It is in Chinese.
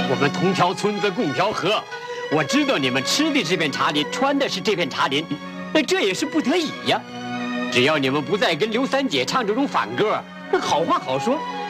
我们同条村子共条河。我知道你们吃的这片茶林，穿的是这片茶林，这也是不得已呀。只要你们不再跟刘三姐唱这种反歌，好话好说，